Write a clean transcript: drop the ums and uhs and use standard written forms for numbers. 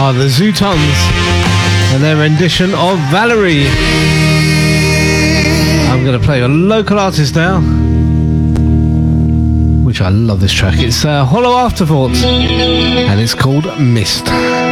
are the Zootons and their rendition of Valerie. I'm going to play a local artist now, which I love this track. It's Hollow Afterthoughts and it's called Mist.